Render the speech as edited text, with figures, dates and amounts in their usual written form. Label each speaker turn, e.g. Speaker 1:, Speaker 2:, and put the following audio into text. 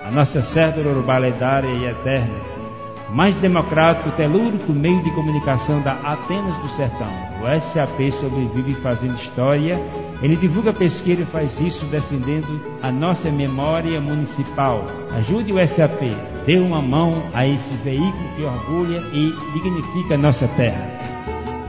Speaker 1: a nossa cédula urbana lendária e eterna, mais democrático, telúrico meio de comunicação da Atenas do Sertão. O SAP sobrevive fazendo história. Ele divulga pesquisa e faz isso defendendo a nossa memória municipal. Ajude o SAP, dê uma mão a esse veículo que orgulha e dignifica a nossa terra.